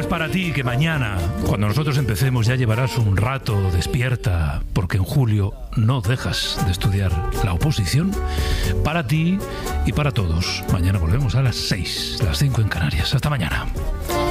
podcast para ti, que mañana, cuando nosotros empecemos, ya llevarás un rato despierta, porque en julio no dejas de estudiar la oposición. Para ti y para todos. Mañana volvemos a las 6, las 5 en Canarias. Hasta mañana.